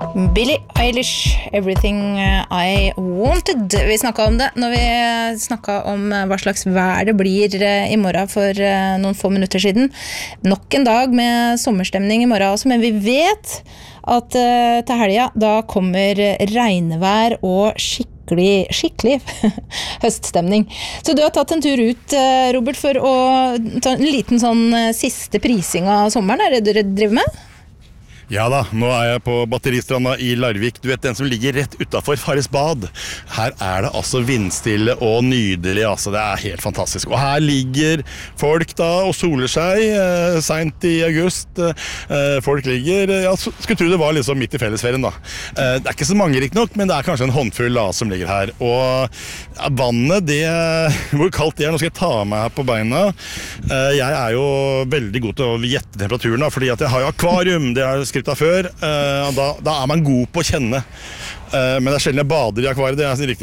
Billie Eilish, Everything I Wanted. Vi snakket om det når vi snakket om hva slags vær det blir I morgen for noen få minutter siden. Nok en dag med sommerstemning I morgen også, men vi vet at til helgen da kommer regnvær og skikkelig høststemning. Så du har tatt en tur ut, Robert, for å ta en liten sånn siste prising av sommeren. Det dere driver med? Ja da, nå jeg på Batteristranda I Larvik. Du vet den som ligger rett utenfor Farris bad. Her det altså vindstille og nydelig, altså det helt fantastisk. Og her ligger folk da og soler seg sent I august. Folk ligger, ja, skulle tro det var liksom midt I fellesferien da. Det ikke så mange riktig nok, men det kanskje en håndfull da som ligger her. Og ja, vannet, hvor kaldt det nå skal jeg ta meg her på beina. Jeg jo veldig god til å gjette temperaturen da, fordi at jeg har jo akvarium, det skrevet av før, da man god på å kjenne. Men det sjelden jeg bader I akvariet, det riktig.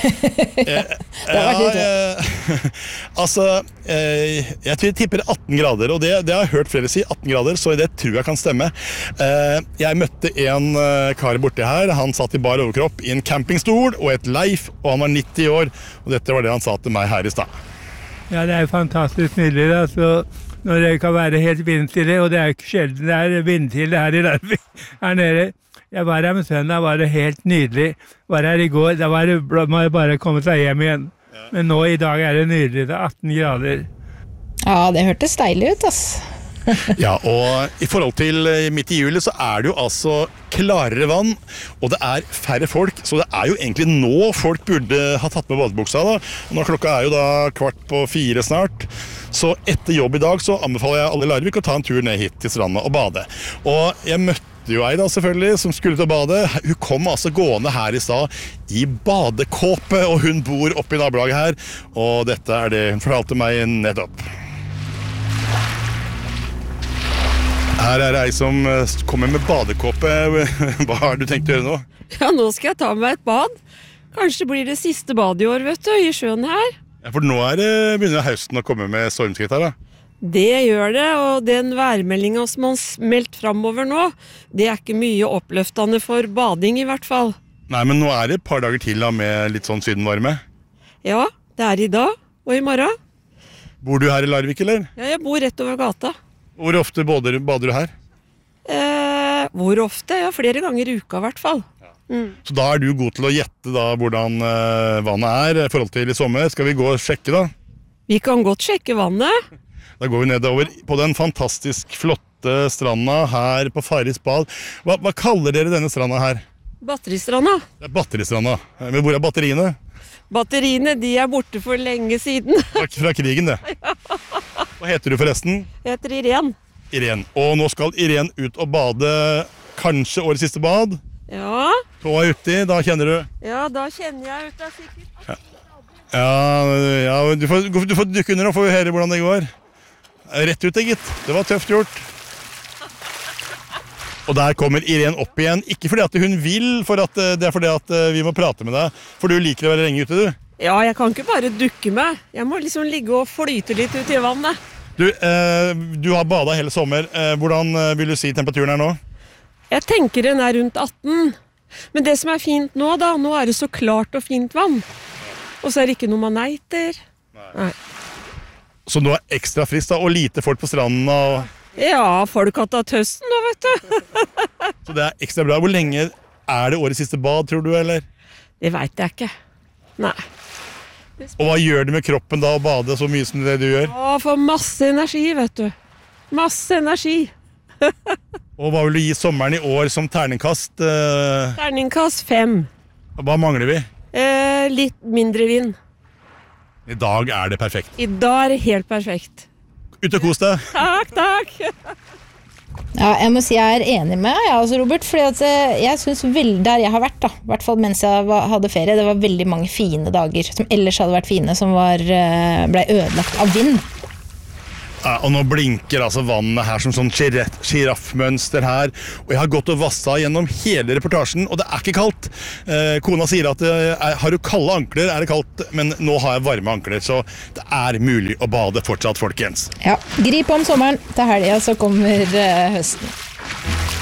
Det har vært litt altså, jeg tipper 18 grader, og det har jeg hørt flere si, 18 grader, så det tror jeg kan stemme. Jeg møtte en kar borte her, han satt I bar overkropp I en campingstol og et leif, og han var 90 år, og dette var det han sa til meg her I sted. Ja, det fantastisk nydelig, altså. Når det kan være helt vindstille, og det jo ikke sjelden det vindstille her I Larvik, her nede. Jeg var her med søndag, var det helt nydelig. Var her I går, da var det bare komme seg hjem igjen. Men nå I dag det nydelig, det 18 grader. Ja, det hørtes deilig ut, ass. Ja, og I forhold til midt I juli så det jo altså klarere vann, og det færre folk, så det jo egentlig nå folk burde ha tatt med badebuksa da. Nå klokka jo da 3:15 snart, så etter jobb I dag så anbefaler jeg alle I Larvik å ta en tur ned hit til stranda og bade. Og jeg møtte jo ei da selvfølgelig, som skulle til å bade. Hun kom altså gående her I stad I badekåpe, og hun bor oppe I nabolaget her, og dette det hun fortalte meg nettopp. Her det ei som kommer med badekåpe. Hva har du tenkt å gjøre nå? Ja, nå skal jeg ta meg et bad. Kanskje blir det siste bad I år, vet du, I sjøen her. Ja, for nå begynner høsten å komme med stormskritt her da. Det gjør det, og den værmeldingen som har meldt fremover nå, det ikke mye oppløftende for bading I hvert fall. Nei, men nå det et par dager til da, med litt sånn sydenvarme. Ja, det I dag og I morgen. Bor du her I Larvik, eller? Ja, jeg bor rett over gata. Hvor ofte bader du her? Hvor ofte? Ja, flere ganger I uka I hvert fall. Så da du god til å gjette da hvordan vannet I forhold til I sommer. Skal vi gå og sjekke da? Vi kan godt sjekke vannet. Da går vi nedover på den fantastisk flotte stranda her på Farris bad. Hva kaller dere denne stranda her? Batteristranda. Det Batteristranda. Men hvor batteriene? Batteriene, de borte for lenge siden. Fra krigen det. Hva heter du forresten? Jeg heter Irene. Irene. Og nå skal Irene ut og bade kanskje årets siste bad. Ja. Tåa uti, da kjenner du? Ja, da kjenner jeg ut av sikkert. Ja, du får dykke under og få høre hvordan det går. Rett ut, gitt. Det var tøft gjort. Og der kommer Irene opp igjen. Ikke fordi at hun vil, det fordi at vi må prate med deg. For du liker å være lenge ute, du. Ja, jeg kan ikke bare dukke meg. Jeg må liksom ligge og flyte litt ut I vannet. Du har badet hele sommer. Hvordan vil du si temperaturen nå? Jeg tenker den rundt 18. Men det som fint nå da, nå det så klart og fint vann. Og så det ikke noe man eiter. Nei. Så nå ekstra frist da, og lite folk på stranden og... Ja, folk har tatt høsten nå, vet du. Så det ekstra bra. Hvor lenge det årets siste bad, tror du, eller? Det vet jeg ikke. Nei. Og hva gjør du med kroppen da, å bade så mye som det du gjør? Ja, for masse energi, vet du. Masse energi. Og hva vil du gi sommeren I år som terningkast? Terningkast 5. Hva mangler vi? Litt mindre vind. I dag det perfekt. I dag det helt perfekt. Ut og kos deg. Takk. Ja, jeg må si jeg enig med deg, altså Robert, fordi at jeg synes der jeg har vært da, I hvert fall mens jeg hadde ferie, det var veldig mange fine dager som ellers hadde vært fine, som ble ødelagt av vind. Ja, og nå blinker altså vannet her som sånn giraffmønster her, og jeg har gått og vasset gjennom hele reportasjen, og det ikke kaldt. Kona sier at har du kalde ankler, det kaldt, men nå har jeg varme ankler, så det mulig å bade fortsatt, folkens. Ja, grip om sommeren, til helgen så kommer høsten.